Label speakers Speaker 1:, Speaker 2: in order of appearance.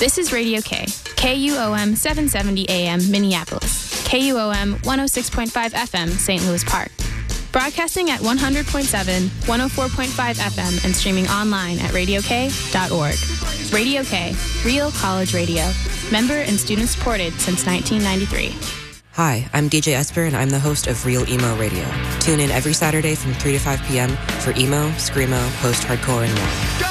Speaker 1: This is Radio K, KUOM 770 AM Minneapolis, KUOM 106.5 FM St. Louis Park. Broadcasting at 100.7, 104.5 FM, and streaming online at radiok.org. Radio K, real college radio. Member and student supported since 1993.
Speaker 2: Hi, I'm DJ Esper, and I'm the host of Real Emo Radio. Tune in every Saturday from 3 to 5 p.m. for emo, screamo, post-hardcore, and more.